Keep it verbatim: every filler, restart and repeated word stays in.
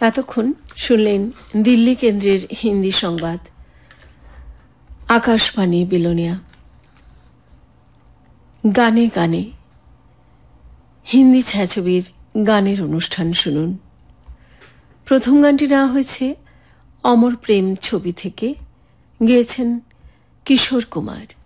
এতক্ষণ শুনলেন দিল্লি কেন্দ্রের হিন্দি সংবাদ। আকাশবাণী বিলোনিয়া। গানে গানে হিন্দি ছায়াছবির গানের অনুষ্ঠান শুনুন। প্রথম গানটি নেওয়া হয়েছে অমর প্রেম ছবি থেকে, গেয়েছেন কিশোর কুমার।